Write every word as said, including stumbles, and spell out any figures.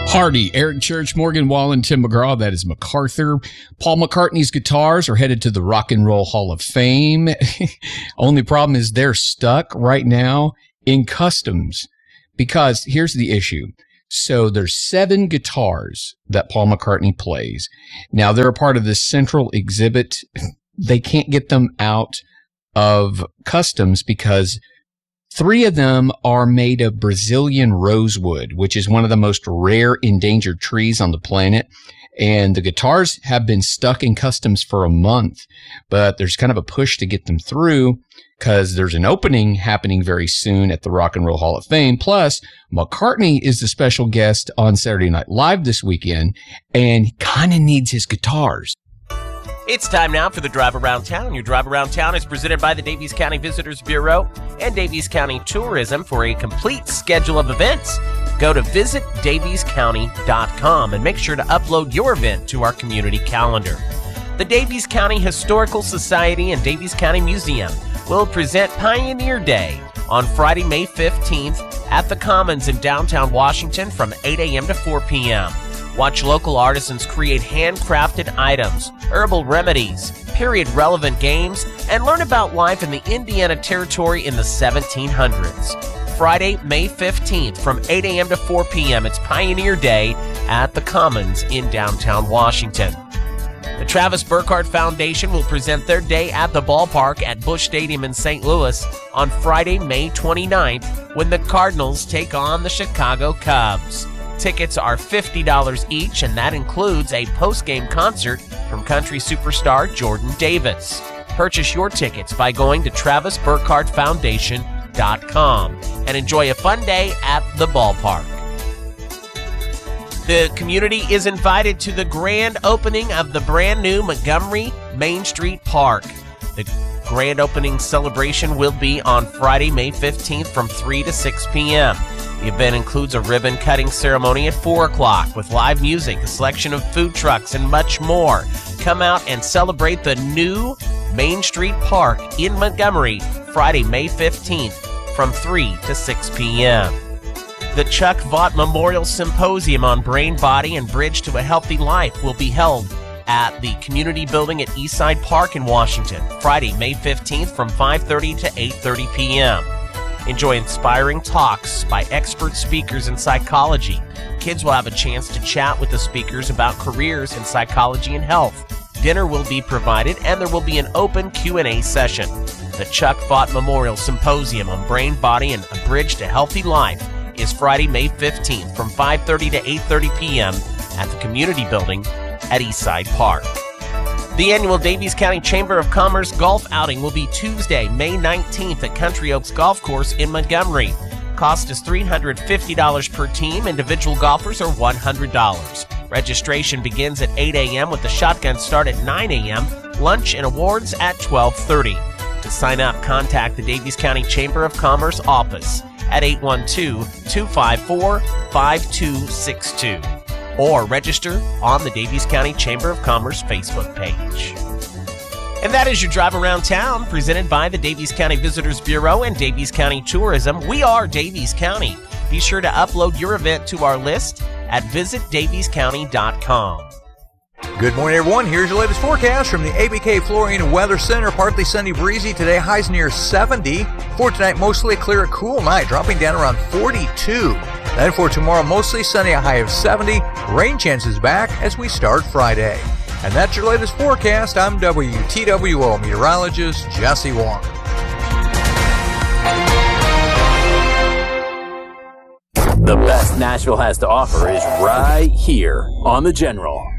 Hardy, Eric Church, Morgan Wallen, Tim McGraw, that is MacArthur. Paul McCartney's guitars are headed to the Rock and Roll Hall of Fame. Only problem is they're stuck right now in customs because here's the issue. So there's seven guitars that Paul McCartney plays. Now they're a part of this central exhibit. They can't get them out of customs because three of them are made of Brazilian rosewood, which is one of the most rare endangered trees on the planet. And the guitars have been stuck in customs for a month, but there's kind of a push to get them through because there's an opening happening very soon at the Rock and Roll Hall of Fame. Plus, McCartney is the special guest on Saturday Night Live this weekend, and he kind of needs his guitars. It's time now for the Drive Around Town. Your Drive Around Town is presented by the Daviess County Visitors Bureau and Daviess County Tourism. For a complete schedule of events, go to visit daviess county dot com and make sure to upload your event to our community calendar. The Daviess County Historical Society and Daviess County Museum will present Pioneer Day on Friday, May fifteenth at the Commons in downtown Washington from eight a.m. to four p.m. Watch local artisans create handcrafted items, herbal remedies, period-relevant games, and learn about life in the Indiana Territory in the seventeen hundreds. Friday, May fifteenth from eight a.m. to four p.m. It's Pioneer Day at the Commons in downtown Washington. The Travis Burkhardt Foundation will present their day at the ballpark at Busch Stadium in Saint Louis on Friday, May twenty-ninth, when the Cardinals take on the Chicago Cubs. Tickets are fifty dollars each, and that includes a post-game concert from country superstar Jordan Davis. Purchase your tickets by going to travis burkhardt foundation dot com and enjoy a fun day at the ballpark. The community is invited to the grand opening of the brand new Montgomery Main Street Park. The grand opening celebration will be on Friday, May fifteenth from three to six p.m. The event includes a ribbon-cutting ceremony at four o'clock with live music, a selection of food trucks, and much more. Come out and celebrate the new Main Street Park in Montgomery, Friday, May fifteenth from three to six p.m. The Chuck Vaught Memorial Symposium on Brain, Body, and Bridge to a Healthy Life will be held at the Community Building at Eastside Park in Washington, Friday, May fifteenth from five thirty to eight thirty p.m. Enjoy inspiring talks by expert speakers in psychology. Kids will have a chance to chat with the speakers about careers in psychology and health. Dinner will be provided, and there will be an open Q and A session. The Chuck Vaught Memorial Symposium on Brain, Body, and a Bridge to Healthy Life is Friday, May fifteenth from five thirty to eight thirty p.m. at the Community Building at Eastside Park. The annual Daviess County Chamber of Commerce golf outing will be Tuesday, May nineteenth at Country Oaks Golf Course in Montgomery. Cost is three hundred fifty dollars per team. Individual golfers are one hundred dollars. Registration begins at eight a.m. with the shotgun start at nine a.m., lunch and awards at twelve thirty. To sign up, contact the Daviess County Chamber of Commerce office at eight one two, two five four, five two six two. Or register on the Daviess County Chamber of Commerce Facebook page. And that is your Drive Around Town, presented by the Daviess County Visitors Bureau and Daviess County Tourism. We are Daviess County. Be sure to upload your event to our list at visit daviess county dot com. Good morning, everyone. Here's your latest forecast from the A B K Flooring and Weather Center. Partly sunny, breezy today. Highs near seventy. For tonight, mostly a clear, cool night, dropping down around forty-two. Then for tomorrow, mostly sunny, a high of seventy. Rain chances back as we start Friday. And that's your latest forecast. I'm W T W O meteorologist Jesse Wong. The best Nashville has to offer is right here on The General.